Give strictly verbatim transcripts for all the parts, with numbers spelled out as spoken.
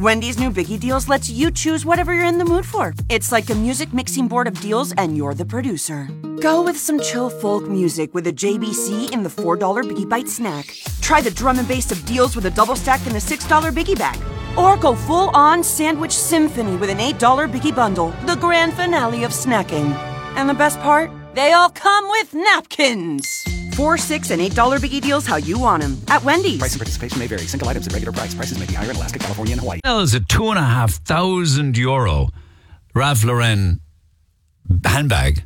Wendy's new Biggie Deals lets you choose whatever you're in the mood for. It's like a music mixing board of deals and you're the producer. Go with some chill folk music with a J B C in the four dollar Biggie Bite snack. Try the drum and bass of deals with a double stack in the six dollar Biggie bag. Or go full-on sandwich symphony with an eight dollar Biggie bundle, the grand finale of snacking. And the best part? They all come with napkins. Four, six, and eight dollar Biggie Deals how you want them at Wendy's. Price and participation may vary. Single items at regular price. Prices may be higher in Alaska, California, and Hawaii. Well, it's a two and a half thousand euro Ralph Lauren handbag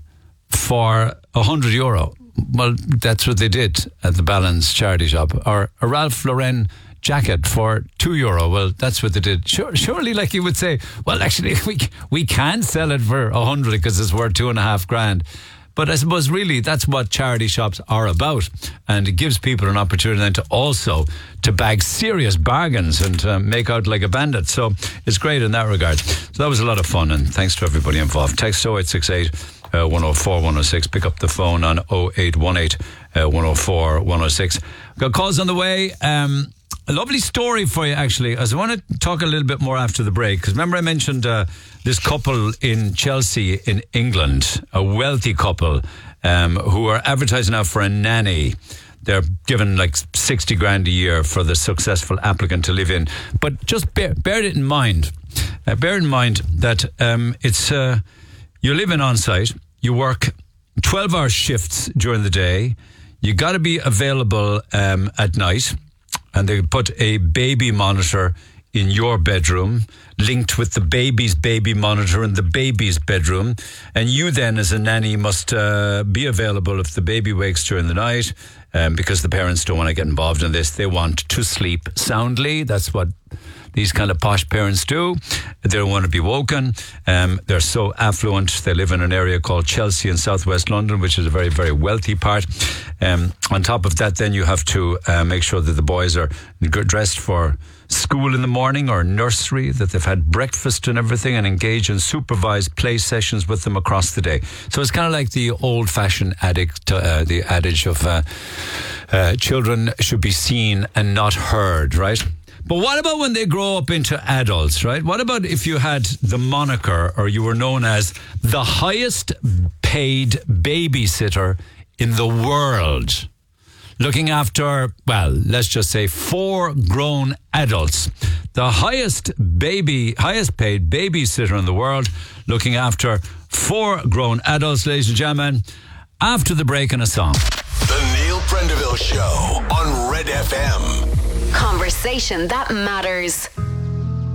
for a hundred euro. Well, that's what they did at the Balance charity shop. Or a Ralph Lauren jacket for two euro. Well, that's what they did. Sure, surely, like you would say, well, actually, we we can sell it for a hundred because it's worth two and a half grand. But I suppose really that's what charity shops are about, and it gives people an opportunity then to also to bag serious bargains and uh, make out like a bandit. So it's great in that regard. So that was a lot of fun, and thanks to everybody involved. Text oh eight six eight, one oh four, one oh six. Pick up the phone on oh eight one eight, one oh four, one oh six. Got calls on the way. Um, A lovely story for you, actually. I want to talk a little bit more after the break, because remember I mentioned uh, this couple in Chelsea in England, a wealthy couple um, who are advertising now for a nanny. They're given like sixty grand a year for the successful applicant to live in. But just bear, bear it in mind. Uh, bear in mind that um, it's uh, you live in on site, you work twelve hour shifts during the day, you got to be available um, at night. And they put a baby monitor in your bedroom, linked with the baby's baby monitor in the baby's bedroom. And you then, as a nanny, must uh, be available if the baby wakes during the night, um, because the parents don't want to get involved in this. They want to sleep soundly. That's what these kind of posh parents do. They don't want to be woken. Um, they're so affluent. They live in an area called Chelsea in southwest London, which is a very, very wealthy part. Um, on top of that, then you have to uh, make sure that the boys are dressed for school in the morning or nursery, that they've had breakfast and everything, and engage in supervised play sessions with them across the day. So it's kind of like the old-fashioned addict, uh, the adage of uh, uh, children should be seen and not heard, right? But what about when they grow up into adults, right? What about if you had the moniker, or you were known as the highest paid babysitter in the world, looking after, well, let's just say four grown adults. The highest baby, highest paid babysitter in the world, looking after four grown adults, ladies and gentlemen, after the break and a song. The Neil Prendeville Show on Red F M. Conversation that matters.